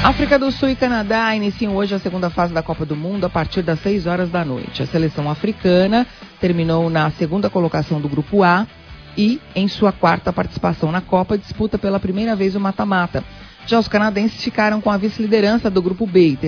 África do Sul e Canadá iniciam hoje a segunda fase da Copa do Mundo a partir das 6 horas da noite. A seleção africana terminou na segunda colocação do Grupo A e, em sua quarta participação na Copa, disputa pela primeira vez o mata-mata. Já os canadenses ficaram com a vice-liderança do Grupo B